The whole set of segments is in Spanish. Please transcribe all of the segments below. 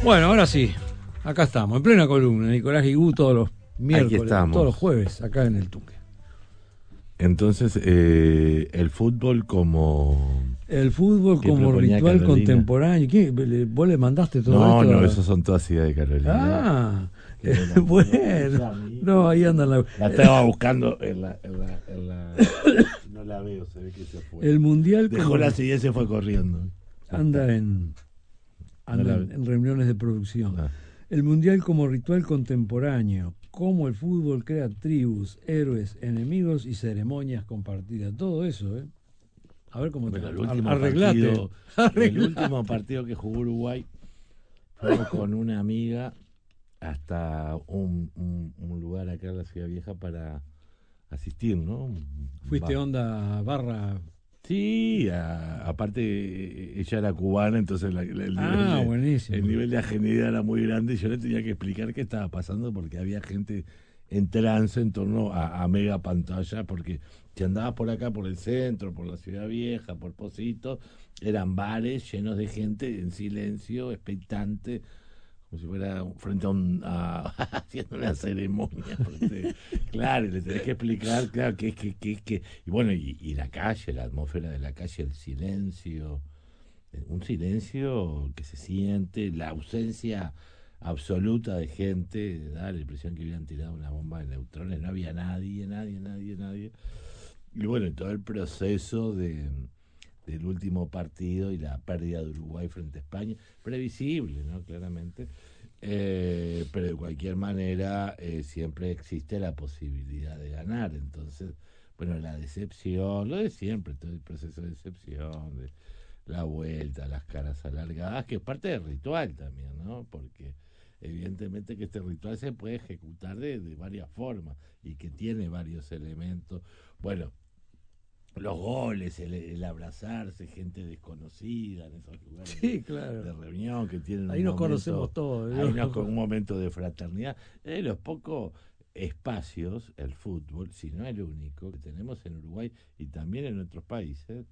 Bueno, ahora sí, acá estamos, en plena columna, Nicolás Guigú todos los miércoles, todos los jueves, acá en el Tuque. Entonces, el fútbol como... El fútbol como ritual Carolina contemporáneo. ¿Qué? ¿Vos le mandaste todo esto? No, esas son todas ideas de Carolina. Bueno. No, ahí anda la estaba buscando no la veo, se ve que se fue. El mundial dejó la silla y se fue corriendo. Anda en reuniones de producción. El mundial como ritual contemporáneo. Cómo el fútbol crea tribus, héroes, enemigos y ceremonias compartidas. Todo eso, ¿eh? A ver cómo te arreglate. El último partido que jugó Uruguay fue con una amiga hasta un lugar acá en la Ciudad Vieja para asistir, ¿no? ¿Fuiste onda barra? Sí, aparte ella era cubana, entonces el nivel de ajenidad era muy grande y yo le tenía que explicar qué estaba pasando porque había gente en trance en torno a mega pantalla, porque si andabas por acá, por el centro, por la Ciudad Vieja, por Pocito, eran bares llenos de gente en silencio, expectante, como si fuera frente haciendo una ceremonia. Claro, le tenés que explicar, claro, que y bueno, y la calle, la atmósfera de la calle, el silencio, un silencio que se siente, la ausencia absoluta de gente, da la impresión que hubieran tirado una bomba de neutrones, no había nadie. Y bueno, todo el proceso del último partido y la pérdida de Uruguay frente a España, previsible, ¿no? Claramente, pero de cualquier manera siempre existe la posibilidad de ganar. Entonces, bueno, la decepción, lo de siempre, todo el proceso de decepción, de la vuelta, las caras alargadas, que es parte del ritual también, ¿no? Porque evidentemente que este ritual se puede ejecutar de varias formas y que tiene varios elementos. Bueno, los goles, el abrazarse, gente desconocida en esos lugares, sí, claro, de reunión que tienen ahí nos conocemos todos, ahí con un momento de fraternidad. De los pocos espacios, el fútbol, si no el único, que tenemos en Uruguay y también en otros países.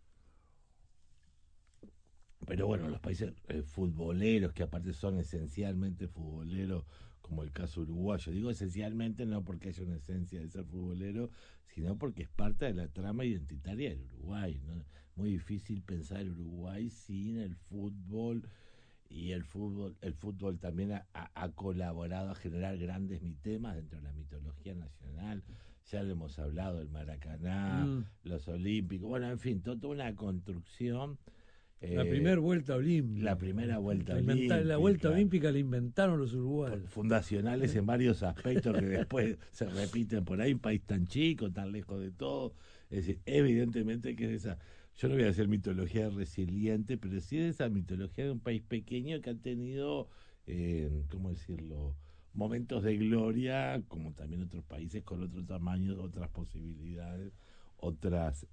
Pero bueno, los países futboleros, que aparte son esencialmente futboleros, como el caso uruguayo. Digo esencialmente no porque haya una esencia de ser futbolero, sino porque es parte de la trama identitaria del Uruguay, ¿no? Muy difícil pensar el Uruguay sin el fútbol, y el fútbol también ha colaborado a generar grandes temas dentro de la mitología nacional. Ya lo hemos hablado, el Maracaná, los Olímpicos, bueno, en fin, toda una construcción. La primera vuelta olímpica. La primera vuelta olímpica. La vuelta olímpica la inventaron los uruguayos. Fundacionales en varios aspectos que después se repiten por ahí, un país tan chico, tan lejos de todo. Es decir, evidentemente que es esa, yo no voy a decir mitología resiliente, pero sí es esa mitología de un país pequeño que ha tenido, ¿cómo decirlo?, momentos de gloria, como también otros países con otros tamaños, otras posibilidades, otras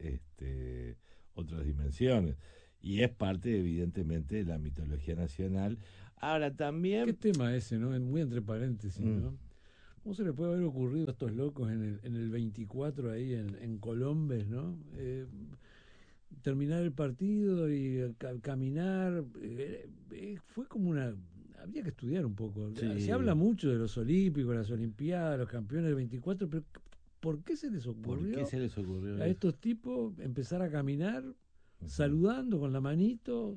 dimensiones. Y es parte, evidentemente, de la mitología nacional. Ahora también... ¿Qué tema ese, no? Muy entre paréntesis, ¿no? ¿Cómo se le puede haber ocurrido a estos locos en el 24 ahí en Colombes, ¿no? Terminar el partido y caminar. Fue como una... Habría que estudiar un poco. Sí. Se habla mucho de los olímpicos, las olimpiadas, los campeones del 24, pero ¿por qué se les ocurrió a estos tipos empezar a caminar saludando con la manito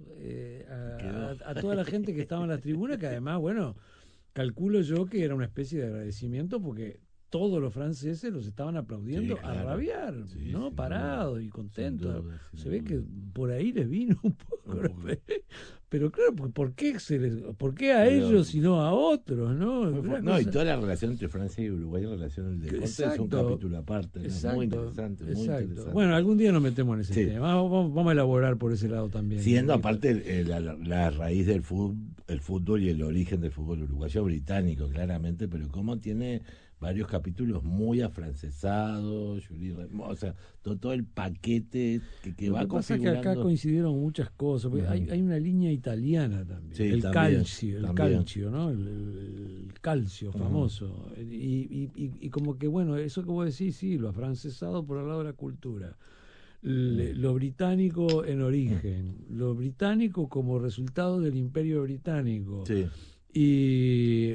a toda la gente que estaba en las tribunas, que además, bueno, calculo yo que era una especie de agradecimiento porque todos los franceses los estaban aplaudiendo a rabiar, ¿no? Parados y contentos. Se ve que por ahí les vino un poco. Pero claro, ¿por qué a ellos y no a otros, no? No, y toda la relación entre Francia y Uruguay en relación al deporte es un capítulo aparte, ¿no? Muy interesante, muy interesante. Bueno, algún día nos metemos en ese tema. Vamos a elaborar por ese lado también. Siendo aparte la raíz del fútbol y el origen del fútbol uruguayo británico, claramente, pero cómo tiene varios capítulos muy afrancesados, o sea, todo el paquete que va configurando. Lo que pasa es que acá coincidieron muchas cosas, porque hay una línea italiana también, sí, el calcio, ¿no? El calcio famoso, y como que, bueno, eso que vos decís, sí, lo afrancesado por el lado de la cultura. lo británico en origen, lo británico como resultado del Imperio Británico. Sí. Y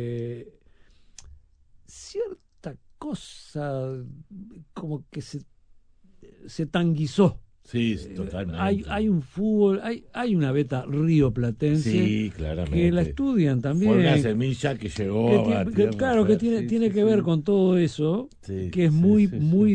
cierta cosa como que se tanguizó. Sí, totalmente. Hay un fútbol, hay una beta rioplatense, sí, claramente, que la estudian también. Fue una semilla que llegó a tierra. Claro, que tiene que ver con todo eso, que es muy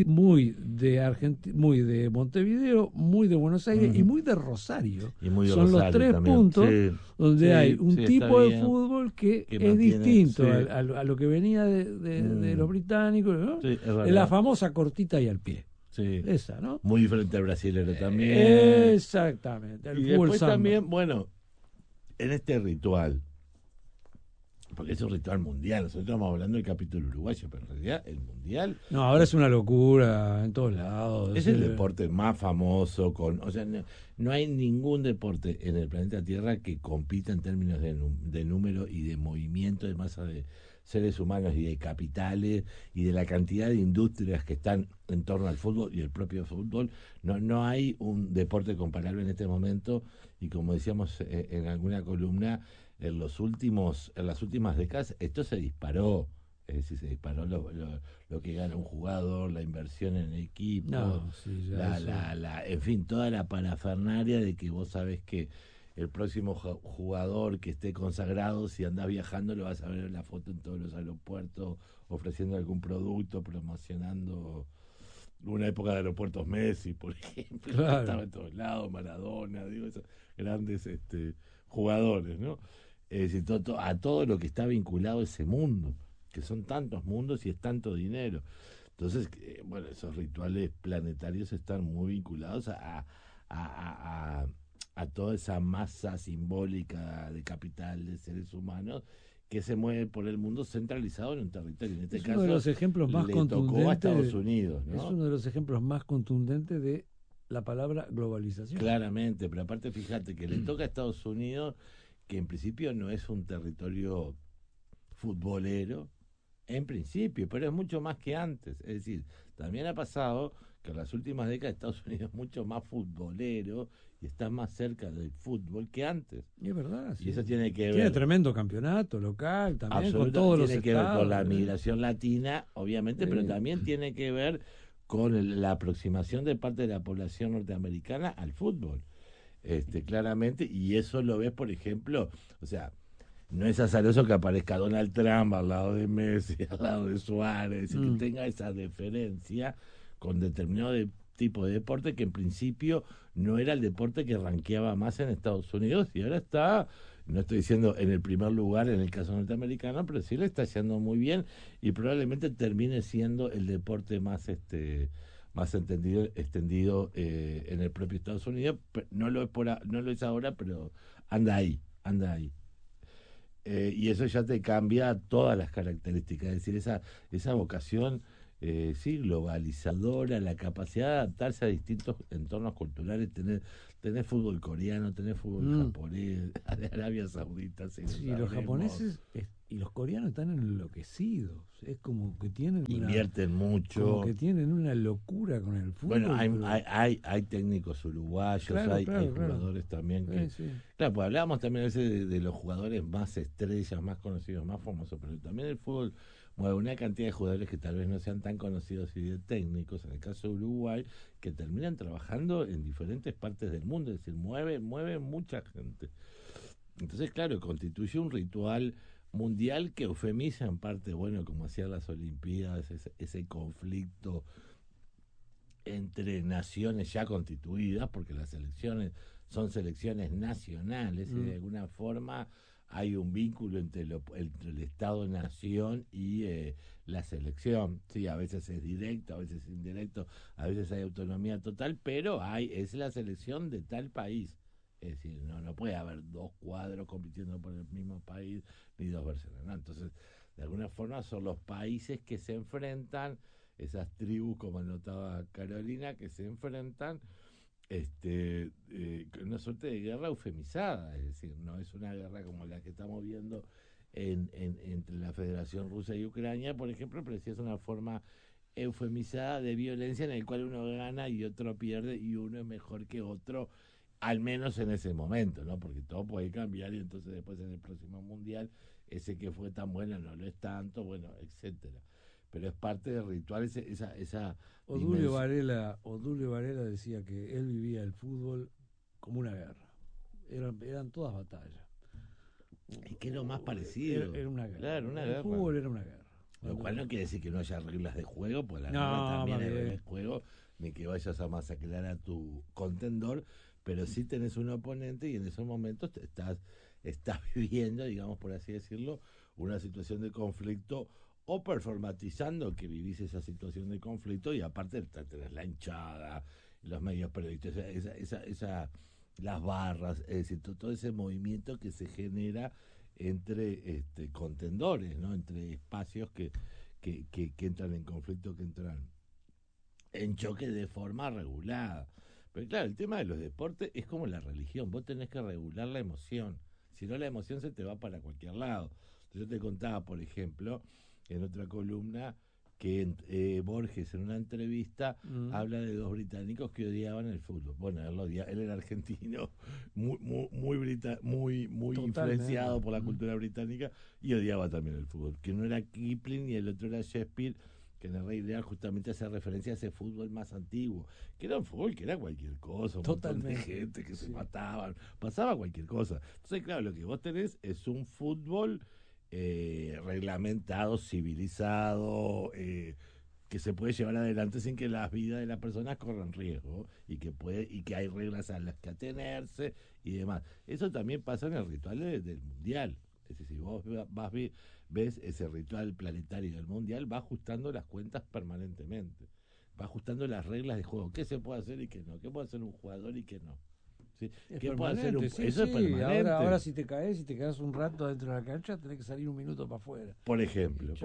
de Montevideo, muy de Buenos Aires y muy de Rosario. Y muy de Son Rosario los tres también. puntos donde hay un tipo de fútbol que es distinto a lo que venía de los británicos, ¿no? La famosa cortita y al pie. Sí. Esa, ¿no? Muy diferente al brasilero también. Exactamente. Y después también, bueno, en este ritual, porque es un ritual mundial, nosotros estamos hablando del capítulo uruguayo, pero en realidad el mundial... No, ahora es una locura en todos lados. Es el deporte más famoso, o sea, no hay ningún deporte en el planeta Tierra que compita en términos de número y de movimiento de masa de seres humanos y de capitales y de la cantidad de industrias que están en torno al fútbol y el propio fútbol. No hay un deporte comparable en este momento, y como decíamos en alguna columna, en las últimas décadas esto se disparó. Es decir, se disparó lo que gana un jugador, la inversión en el equipo, en fin, toda la parafernaria de que vos sabés que el próximo jugador que esté consagrado, si andás viajando, lo vas a ver en la foto en todos los aeropuertos, ofreciendo algún producto, promocionando. Una época de aeropuertos Messi, por ejemplo, claro. Estaba en todos lados, Maradona, digo, esos grandes jugadores, ¿no? Es decir, a todo lo que está vinculado a ese mundo, que son tantos mundos y es tanto dinero. Entonces, bueno, esos rituales planetarios están muy vinculados a toda esa masa simbólica de capital de seres humanos que se mueve por el mundo centralizado en un territorio. En este caso, uno de los ejemplos más contundentes, tocó a Estados Unidos, ¿no? Es uno de los ejemplos más contundentes de la palabra globalización. Claramente, pero aparte fíjate que le toca a Estados Unidos, que en principio no es un territorio futbolero, en principio, pero es mucho más que antes. Es decir, también ha pasado que en las últimas décadas Estados Unidos es mucho más futbolero y está más cerca del fútbol que antes. Y es verdad. Y eso tiene que ver... Tiene tremendo campeonato local también, con todos los estados. Tiene que ver con la migración latina, obviamente, pero también tiene que ver con la aproximación de parte de la población norteamericana al fútbol. Claramente, y eso lo ves, por ejemplo, o sea, no es azaroso que aparezca Donald Trump al lado de Messi, al lado de Suárez, y que tenga esa deferencia con determinado tipo de deporte que en principio no era el deporte que rankeaba más en Estados Unidos, y ahora está, no estoy diciendo en el primer lugar en el caso norteamericano, pero sí le está haciendo muy bien y probablemente termine siendo el deporte más extendido en el propio Estados Unidos. No lo es ahora, pero anda ahí. Y eso ya te cambia todas las características, es decir, esa vocación globalizadora, la capacidad de adaptarse a distintos entornos culturales, tener fútbol coreano, tener fútbol japonés, de Arabia Saudita. Sí, los japoneses y los coreanos están enloquecidos, es como que invierten mucho, como que tienen una locura con el fútbol. Bueno, hay técnicos uruguayos, hay jugadores también que... Claro, pues hablábamos también a veces de los jugadores más estrellas, más conocidos, más famosos, pero también el fútbol mueve una cantidad de jugadores que tal vez no sean tan conocidos y de técnicos, en el caso de Uruguay, que terminan trabajando en diferentes partes del mundo, es decir, mueve mucha gente. Entonces, claro, constituye un ritual mundial que eufemiza en parte, bueno, como hacían las Olimpiadas, ese conflicto entre naciones ya constituidas, porque las elecciones son selecciones nacionales y de alguna forma hay un vínculo entre el Estado-Nación y la selección. Sí, a veces es directo, a veces es indirecto, a veces hay autonomía total, pero es la selección de tal país. Es decir, no puede haber dos cuadros compitiendo por el mismo país, ni dos versiones, ¿no? Entonces, de alguna forma son los países que se enfrentan, esas tribus, como anotaba Carolina, que se enfrentan una suerte de guerra eufemizada, es decir, no es una guerra como la que estamos viendo entre la Federación Rusa y Ucrania, por ejemplo, pero sí es una forma eufemizada de violencia en el cual uno gana y otro pierde y uno es mejor que otro, al menos en ese momento, ¿no? Porque todo puede cambiar y entonces después en el próximo mundial ese que fue tan bueno no lo es tanto, bueno, etcétera. Pero es parte del ritual esa Odulio Varela decía que él vivía el fútbol como una guerra. Eran todas batallas. ¿Y qué es lo más parecido? Era una guerra. Claro, una el guerra. Fútbol era una guerra. Lo cual no quiere decir que no haya reglas de juego, pues la guerra también hay reglas de juego, ni que vayas a masacrar a tu contendor, pero sí tenés un oponente y en esos momentos estás viviendo, digamos por así decirlo, una situación de conflicto o performatizando que vivís esa situación de conflicto y aparte tenés la hinchada, los medios periodistas, las barras, es decir, todo ese movimiento que se genera entre contendores, ¿no? Entre espacios que entran en conflicto, que entran en choque de forma regulada. Pero claro, el tema de los deportes es como la religión, vos tenés que regular la emoción, si no la emoción se te va para cualquier lado. Yo te contaba, por ejemplo, en otra columna, que Borges en una entrevista habla de dos británicos que odiaban el fútbol. Bueno, él era argentino, muy influenciado por la cultura británica y odiaba también el fútbol, que no era Kipling y el otro era Shakespeare, que en el Rey Lear justamente hace referencia a ese fútbol más antiguo, que era un fútbol que era cualquier cosa, un montón de gente que se mataban, pasaba cualquier cosa. Entonces, claro, lo que vos tenés es un fútbol reglamentado, civilizado, que se puede llevar adelante sin que las vidas de las personas corran riesgo y que hay reglas a las que atenerse y demás. Eso también pasa en el ritual del mundial. Es decir, si vos ves ese ritual planetario del mundial, va ajustando las cuentas permanentemente, va ajustando las reglas de juego, qué se puede hacer y qué no, qué puede hacer un jugador y qué no. ¿Sí? ¿Qué puede hacer eso es permanente? Ahora si te quedas un rato dentro de la cancha, tenés que salir un minuto para afuera. Por ejemplo.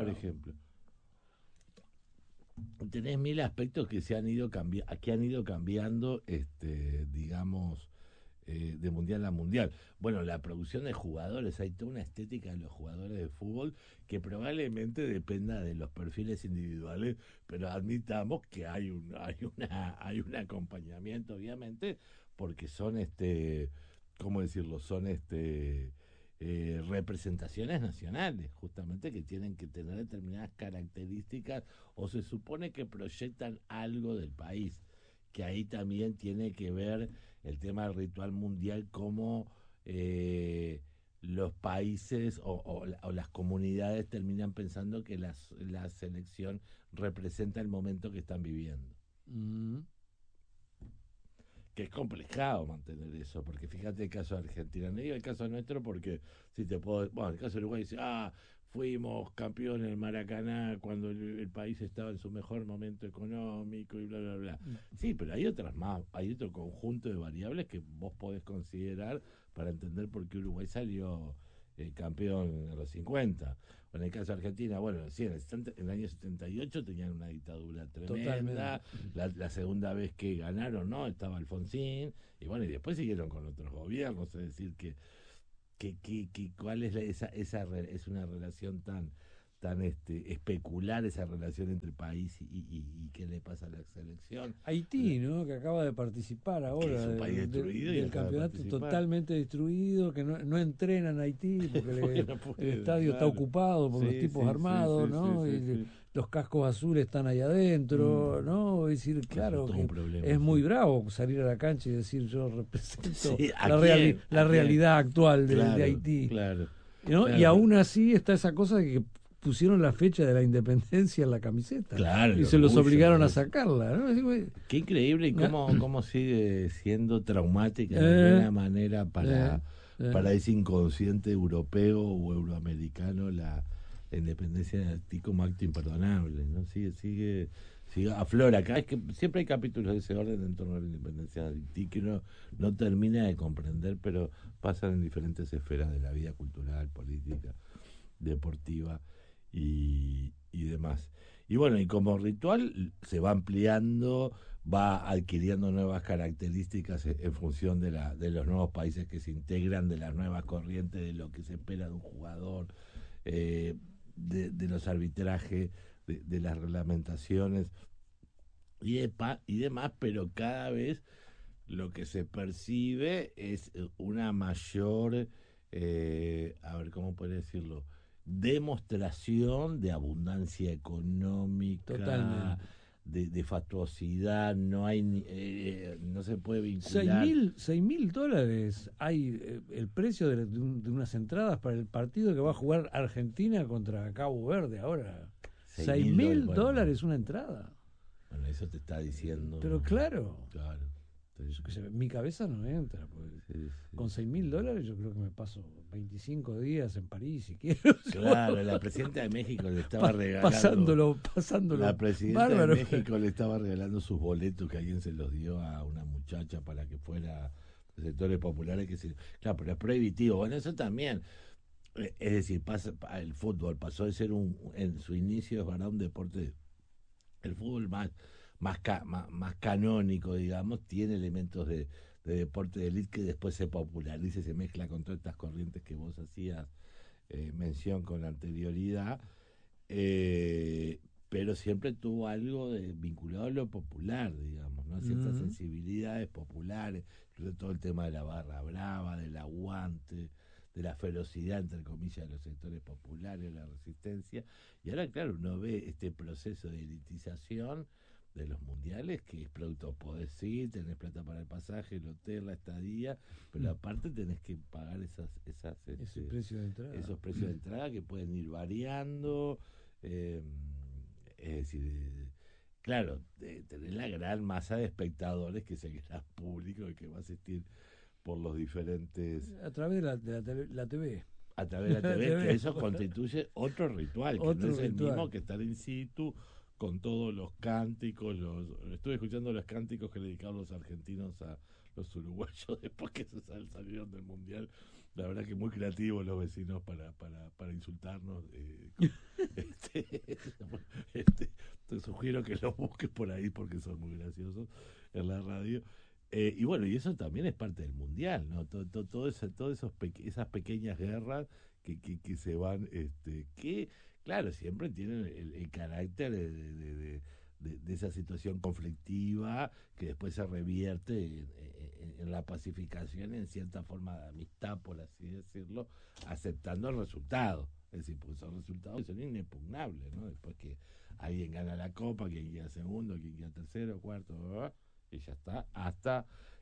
Tenés mil aspectos que han ido cambiando, digamos, de mundial a mundial. Bueno, la producción de jugadores, hay toda una estética de los jugadores de fútbol que probablemente dependa de los perfiles individuales, pero admitamos que hay un acompañamiento, obviamente, porque son ¿cómo decirlo? Son representaciones nacionales, justamente, que tienen que tener determinadas características o se supone que proyectan algo del país, que ahí también tiene que ver el tema del ritual mundial, como los países o las comunidades terminan pensando que la selección representa el momento que están viviendo. Que es complicado mantener eso, porque fíjate el caso de Argentina, no digo el caso nuestro porque si te puedo, bueno, el caso de Uruguay dice, fuimos campeones en el Maracaná cuando el país estaba en su mejor momento económico y bla, bla, bla. Sí, pero hay otro conjunto de variables que vos podés considerar para entender por qué Uruguay salió campeón en los 50. En el caso de Argentina, bueno, sí, en el año 78 tenían una dictadura tremenda. La segunda vez que ganaron, ¿no? Estaba Alfonsín, y bueno, y después siguieron con otros gobiernos, es decir, que cuál es es una relación tan especular, esa relación entre país y qué le pasa a la selección. Haití, ¿no? Que acaba de participar ahora, es un país destruido del campeonato totalmente destruido, que no entrenan a Haití porque el estadio está ocupado por los tipos armados, ¿no? Los cascos azules están ahí adentro, ¿no? Es decir, claro, es muy bravo salir a la cancha y decir yo represento la realidad actual de Haití. Claro, ¿no? Claro. Y aún así está esa cosa de que pusieron la fecha de la independencia en la camiseta, y se los obligaron a sacarla, ¿no? Qué increíble, y cómo sigue siendo traumática de alguna manera para ese inconsciente europeo o euroamericano la independencia de Haití como acto imperdonable, ¿no? Sigue aflora. Acá es que siempre hay capítulos de ese orden en torno a la independencia de Haití que uno no termina de comprender, pero pasan en diferentes esferas de la vida cultural, política, deportiva y demás. Y bueno, y como ritual se va ampliando, va adquiriendo nuevas características en función de los nuevos países que se integran, de las nuevas corrientes, de lo que se espera de un jugador, de los arbitrajes de las reglamentaciones y demás, pero cada vez lo que se percibe es una mayor, a ver, ¿cómo puedo decirlo? Demostración de abundancia económica, totalmente, de fastuosidad, no hay no se puede vincular. $6.000 hay el precio de unas entradas para el partido que va a jugar Argentina contra Cabo Verde ahora. $6.000 una entrada. Bueno, eso te está diciendo. Pero claro. Claro. Mi cabeza no entra. Sí. Con $6.000 yo creo que me paso 25 días en París si quiero. Claro, la presidenta de México le estaba regalando. Pasándolo. La presidenta de México le estaba regalando sus boletos que alguien se los dio a una muchacha para que fuera de sectores populares. Claro, pero es prohibitivo. Bueno, eso también. Es decir, el fútbol pasó de ser en su inicio, es verdad, un deporte. El fútbol más canónico, digamos, tiene elementos de deporte de élite que después se populariza y se mezcla con todas estas corrientes que vos hacías mención con anterioridad, pero siempre tuvo algo vinculado a lo popular, digamos, ¿no? Ciertas sensibilidades populares, incluso todo el tema de la barra brava, del aguante, de la ferocidad, entre comillas, de los sectores populares, la resistencia. Y ahora, claro, uno ve este proceso de elitización de los mundiales, que es producto, podés ir, tenés plata para el pasaje, el hotel, la estadía, pero aparte tenés que pagar ese precio de entrada. Esos precios de entrada que pueden ir variando, es decir, claro, tenés la gran masa de espectadores, que es el gran público, el que va a asistir por los diferentes... A través de la TV. A través de la TV, que eso constituye otro ritual, que no es el mismo que estar in situ, con todos los cánticos. Estuve escuchando los cánticos que le dedicaron los argentinos a los uruguayos después que salieron del Mundial. La verdad que muy creativos los vecinos para insultarnos. Te sugiero que los busques por ahí porque son muy graciosos en la radio. Y bueno, y eso también es parte del Mundial, ¿no? Todas esas pequeñas guerras que se van, que claro, siempre tienen el carácter de esa situación conflictiva que después se revierte en la pacificación, en cierta forma de amistad, por así decirlo, aceptando el resultado. Es decir, pues esos resultados son inexpugnables, ¿no? Después que alguien gana la copa, quien queda segundo, quien queda tercero, cuarto, y ya está, hasta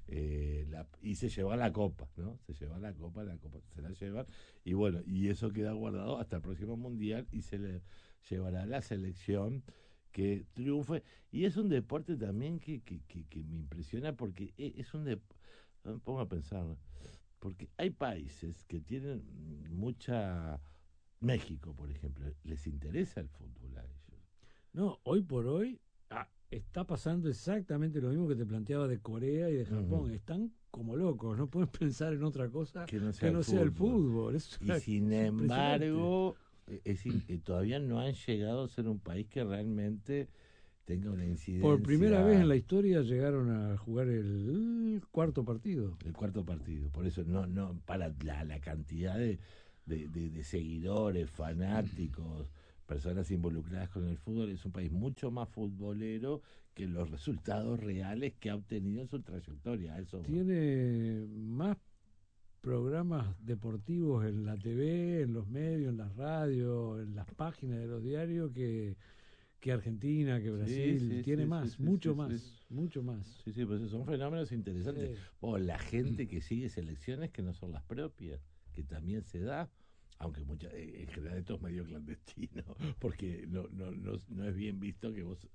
y se lleva la copa, ¿no? Se lleva la copa se la llevan, y bueno, y eso queda guardado hasta el próximo Mundial, y se le llevará a la selección que triunfe. Y es un deporte también que me impresiona, porque es un deporte, me pongo a pensar, porque hay países que tienen mucha... México, por ejemplo, ¿les interesa el fútbol a ellos? No, hoy por hoy está pasando exactamente lo mismo que te planteaba de Corea y de Japón. Están como locos, no pueden pensar en otra cosa que no sea el fútbol. Y sin embargo, todavía no han llegado a ser un país que realmente tenga una incidencia. Por primera vez en la historia llegaron a jugar el cuarto partido. El cuarto partido, por eso no para la cantidad de seguidores, fanáticos, personas involucradas con el fútbol, es un país mucho más futbolero que los resultados reales que ha obtenido en su trayectoria. Tiene más programas deportivos en la TV, en los medios, en las radios, en las páginas de los diarios que Argentina, que Brasil, tiene mucho más. Sí, pues son fenómenos interesantes. La gente que sigue selecciones que no son las propias, que también se da, aunque en general esto es medio clandestino, porque no es bien visto que vos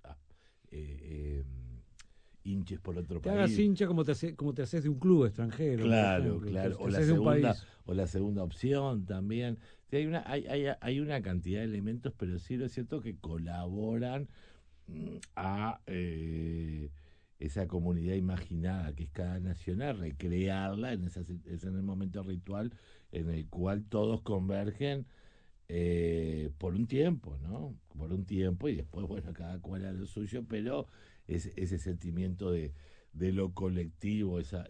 hinches por otro país. Te hagas hincha como te haces de un club extranjero. Claro. O la segunda opción también. Sí, hay una cantidad de elementos, pero sí lo es cierto que colaboran a esa comunidad imaginada que es cada nación, a recrearla en el momento ritual en el cual todos convergen por un tiempo, ¿no? Por un tiempo, y después, bueno, cada cual a lo suyo, pero ese sentimiento de lo colectivo, esa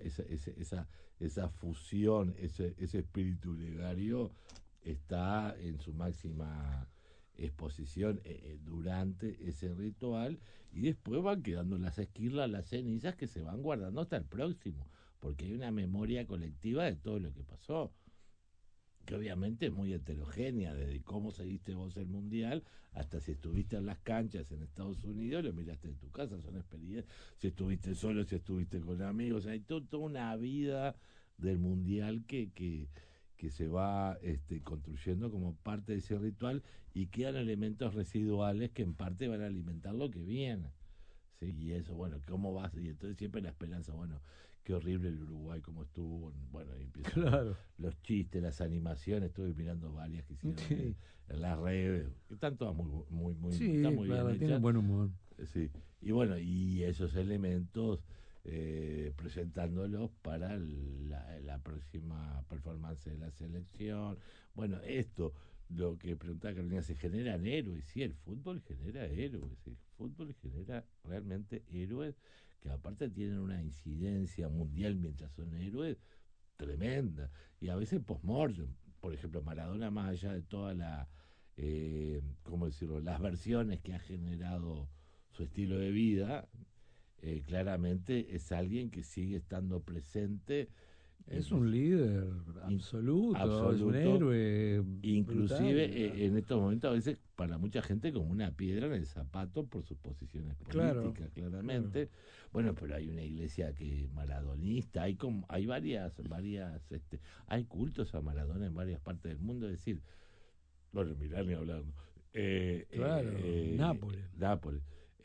fusión, ese espíritu gregario está en su máxima exposición durante ese ritual, y después van quedando las esquirlas, las cenizas que se van guardando hasta el próximo, porque hay una memoria colectiva de todo lo que pasó, que obviamente es muy heterogénea, desde cómo seguiste vos el mundial hasta si estuviste en las canchas en Estados Unidos, lo miraste en tu casa, son experiencias, si estuviste solo, si estuviste con amigos, hay toda una vida del mundial que se va construyendo como parte de ese ritual, y quedan elementos residuales que en parte van a alimentar lo que viene. ¿Sí? Y eso, bueno, ¿cómo vas? Y entonces siempre la esperanza, bueno, qué horrible el Uruguay, cómo estuvo, bueno, y empiezan claro. los chistes, las animaciones, estuve mirando varias que hicieron en las redes, que están todas sí, están muy claro, bien tienen hechas. buen humor. Sí, y bueno, y esos elementos presentándolos para la próxima performance de la selección. Bueno, esto, lo que preguntaba Carolina, se generan héroes, sí, el fútbol genera héroes, el fútbol genera realmente héroes que aparte tienen una incidencia mundial mientras son héroes tremenda, y a veces post-mortem. Por ejemplo, Maradona, más allá de toda ¿cómo decirlo?, las versiones que ha generado su estilo de vida, claramente es alguien que sigue estando presente. Es un líder absoluto, es un héroe. Inclusive brutal, en estos momentos a veces para mucha gente como una piedra en el zapato por sus posiciones políticas, claramente. Claro. Bueno, pero hay una iglesia que maradonista, hay varias, hay cultos a Maradona en varias partes del mundo, es decir, bueno, mirá ni hablar, ¿no? Claro, Nápoles.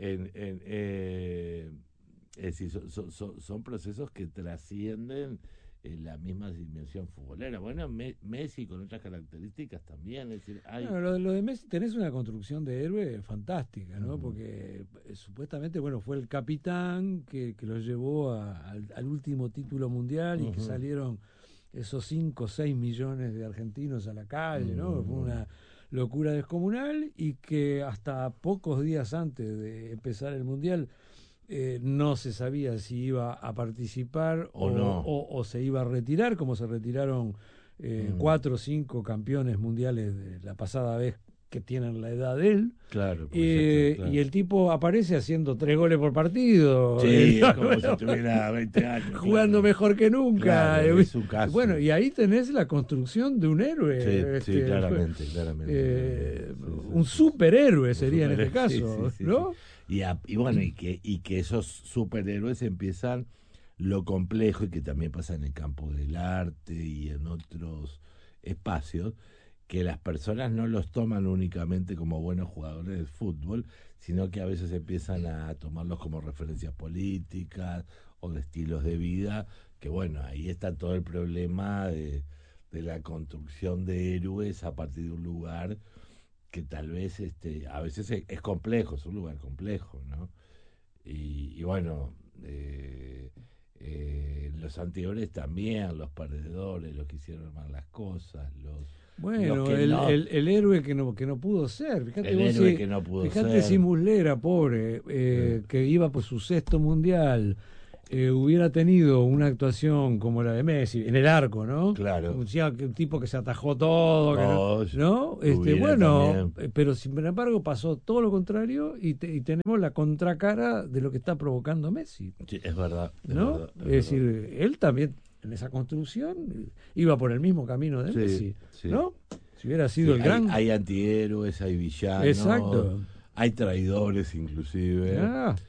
Es decir, son procesos que trascienden la misma dimensión futbolera. Bueno, Messi con otras características también. Es decir, bueno, lo de Messi, tenés una construcción de héroe fantástica, ¿no? Porque supuestamente, bueno, fue el capitán que lo llevó al último título mundial, y que salieron esos 5 o 6 millones de argentinos a la calle, ¿no? Fue una locura descomunal, y que hasta pocos días antes de empezar el mundial no se sabía si iba a participar o se iba a retirar, como se retiraron 4 o 5 campeones mundiales de la pasada vez que tienen la edad de él. Claro, claro. Y el tipo aparece haciendo 3 goles por partido. Sí, como si tuviera 20 años. Jugando mejor que nunca. Claro, es un caso. Bueno, y ahí tenés la construcción de un héroe. Sí, claramente. Un superhéroe sería en este caso, ¿no? Y bueno, y que esos superhéroes empiezan lo complejo, y que también pasa en el campo del arte y en otros espacios, que las personas no los toman únicamente como buenos jugadores de fútbol, sino que a veces empiezan a tomarlos como referencias políticas o de estilos de vida, que bueno, ahí está todo el problema de la construcción de héroes a partir de un lugar que tal vez a veces es complejo, es un lugar complejo, ¿no? Y bueno, los anteriores también, los perdedores, los que hicieron mal las cosas, bueno, el héroe que no pudo ser. Fíjate el héroe que no pudo ser. Fíjate si Muslera, pobre, que iba por su 6º mundial, hubiera tenido una actuación como la de Messi en el arco, ¿no? Claro. Un tipo que se atajó todo, ¿no? Bueno, pero sin embargo pasó todo lo contrario, y tenemos la contracara de lo que está provocando Messi. Sí, es verdad. ¿No? Es decir, él también en esa construcción iba por el mismo camino de Messi, ¿no? Si hubiera sido el gran... Hay antihéroes, hay villanos. Exacto. Hay traidores inclusive.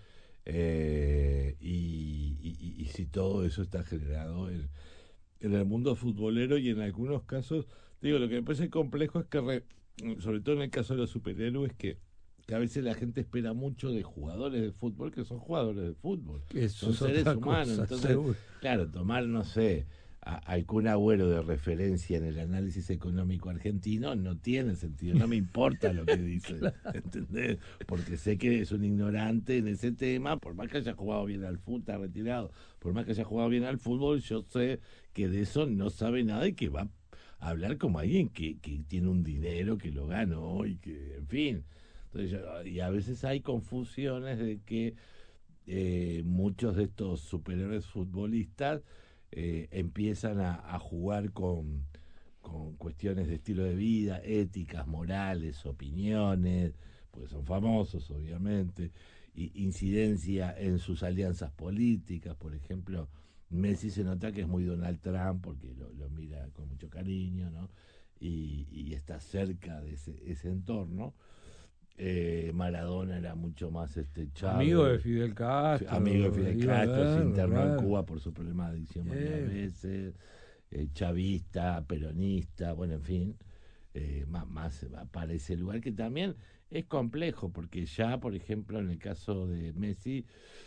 Y si todo eso está generado en el mundo futbolero, y en algunos casos, digo, lo que me parece complejo es que, sobre todo en el caso de los superhéroes, que a veces la gente espera mucho de jugadores de fútbol, que son jugadores de fútbol, son seres humanos. Entonces, seguro. Claro, tomar, no sé, al Kun Agüero de referencia en el análisis económico argentino no tiene sentido, no me importa lo que dice, claro. ¿Entendés? Porque sé que es un ignorante en ese tema, por más que haya jugado bien al fútbol, está retirado, por más que haya jugado bien al fútbol, yo sé que de eso no sabe nada, y que va a hablar como alguien que tiene un dinero, que lo ganó, y que, en fin. Entonces, y a veces hay confusiones de que muchos de estos superhéroes futbolistas empiezan a jugar con cuestiones de estilo de vida, éticas, morales, opiniones, porque son famosos, obviamente, y incidencia en sus alianzas políticas. Por ejemplo, Messi se nota que es muy Donald Trump, porque lo mira con mucho cariño, ¿no? Y está cerca de ese entorno. Maradona era mucho más Chávez, amigo de Fidel Castro, se internó en Cuba por su problema de adicción varias veces, chavista, peronista, bueno, en fin, más para ese lugar que también es complejo, porque ya, por ejemplo, en el caso de Messi,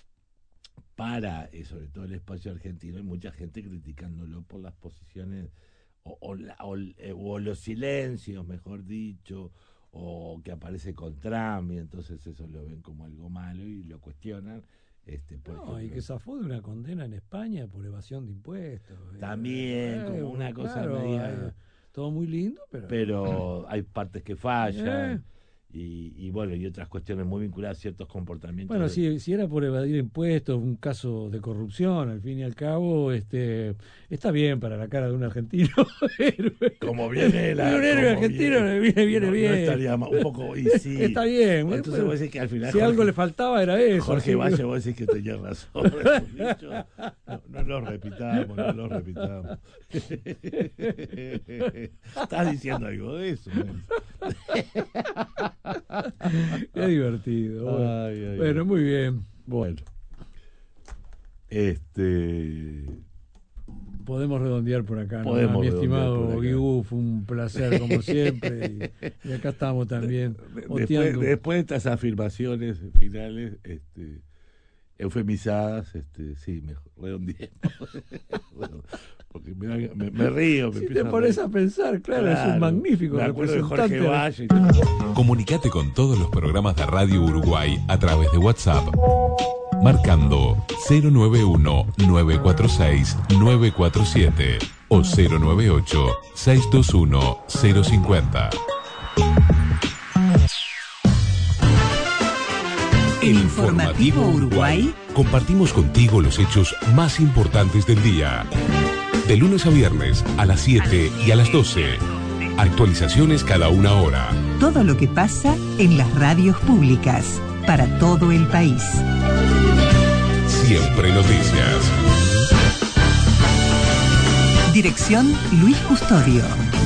sobre todo el espacio argentino, hay mucha gente criticándolo por las posiciones o los silencios, mejor dicho, o que aparece con Trump, y entonces eso lo ven como algo malo y lo cuestionan. Por ejemplo, y que zafó de una condena en España por evasión de impuestos. También, como una cosa media... todo muy lindo, pero hay partes que fallan. Y bueno, y otras cuestiones muy vinculadas a ciertos comportamientos. Bueno, si era por evadir impuestos, un caso de corrupción, al fin y al cabo, está bien para la cara de un argentino. Como viene un héroe argentino viene bien. No estaría un poco, y sí. Está bien. Entonces vos decís que al final... Si algo le faltaba era eso. Jorge Valle, vos decís que tenía razón. No lo repitamos. Estás diciendo algo de eso. Qué divertido. Bueno, muy bien. Bueno, podemos redondear por acá, ¿no? Mi estimado Guigú, fue un placer como siempre, y acá estamos también después de estas afirmaciones finales eufemizadas, sí, mejor redondeemos. Bueno, porque me río. Si te pones a pensar, claro, es un magnífico representante. De Jorge Valle. Comunicate con todos los programas de Radio Uruguay a través de WhatsApp, marcando 091-946-947 o 098-621-050. El Informativo Uruguay. Compartimos contigo los hechos más importantes del día. De lunes a viernes a las 7 y a las 12. Actualizaciones cada una hora. Todo lo que pasa en las radios públicas para todo el país. Siempre noticias. Dirección Luis Custodio.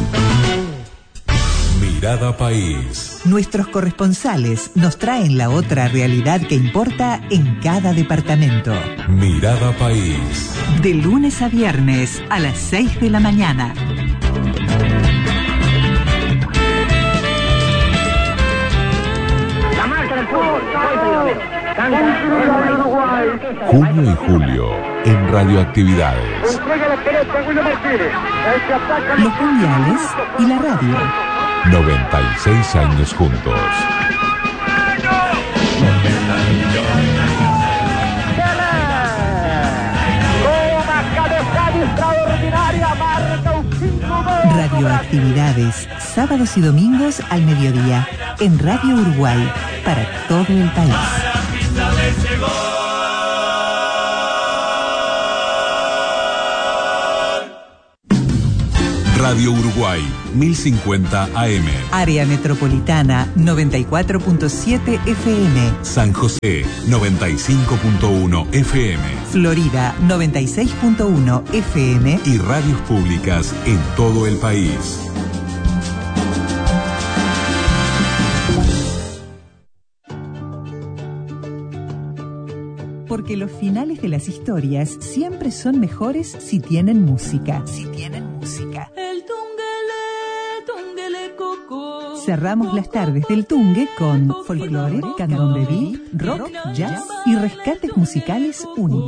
Mirada País. Nuestros corresponsales nos traen la otra realidad que importa en cada departamento. Mirada País. De lunes a viernes a las 6 de la mañana. La marcha del fútbol. Junio y julio en Radioactividades. Los mundiales y la radio. 96 años juntos. Radioactividades, sábados y domingos al mediodía, en Radio Uruguay, para todo el país. Radio Uruguay, 1050 AM. Área Metropolitana, 94.7 FM. San José, 95.1 FM. Florida, 96.1 FM. Y radios públicas en todo el país. Porque los finales de las historias siempre son mejores si tienen música. Cerramos las tardes del Tungue con folclore, candombe, rock, jazz y rescates musicales únicos.